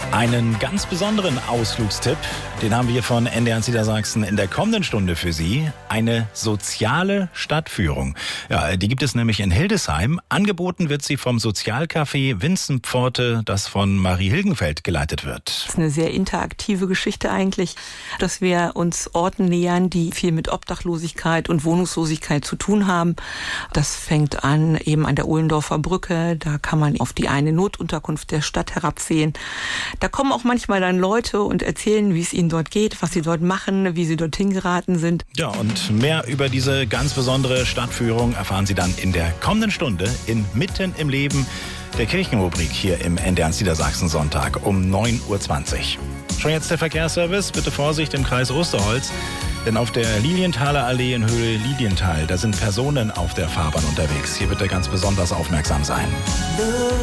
Einen ganz besonderen Ausflugstipp, den haben wir von NDR Niedersachsen in der kommenden Stunde für Sie. Eine soziale Stadtführung. Ja, die gibt es nämlich in Hildesheim. Angeboten wird sie vom Sozialcafé Winzenpforte, das von Marie Hilgenfeld geleitet wird. Das ist eine sehr interaktive Geschichte eigentlich, dass wir uns Orten nähern, die viel mit Obdachlosigkeit und Wohnungslosigkeit zu tun haben. Das fängt an eben an der Ohlendorfer Brücke. Da kann man auf die eine Notunterkunft der Stadt herabsehen. Da kommen auch manchmal dann Leute und erzählen, wie es ihnen dort geht, was sie dort machen, wie sie dorthin geraten sind. Ja, und mehr über diese ganz besondere Stadtführung erfahren Sie dann in der kommenden Stunde in Mitten im Leben, der Kirchenrubrik hier im NDR Niedersachsen Sonntag um 9:20 Uhr. Schon jetzt der Verkehrsservice. Bitte Vorsicht im Kreis Osterholz, denn auf der Lilienthaler Allee in Höhe Lilienthal, da sind Personen auf der Fahrbahn unterwegs. Hier bitte ganz besonders aufmerksam sein.